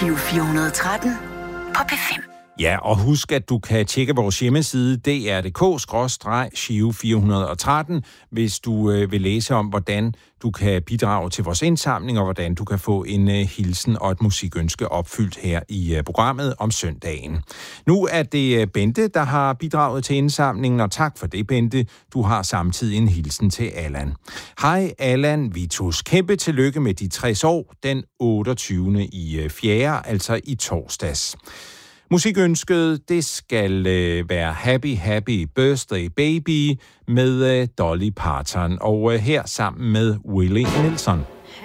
Giro 413 på P5. Ja, og husk, at du kan tjekke vores hjemmeside dr.dk/Giro 413, hvis du vil læse om, hvordan du kan bidrage til vores indsamling, og hvordan du kan få en hilsen og et musikønske opfyldt her i programmet om søndagen. Nu er det Bente, der har bidraget til indsamlingen, og tak for det, Bente. Du har samtidig en hilsen til Allan. Hej Allan Vitus. Kæmpe tillykke med de 60 år, den 28. i 4., altså i torsdags. Musikønsket, det skal være Happy Happy Birthday Baby med Dolly Parton, og her sammen med Willie Nelson.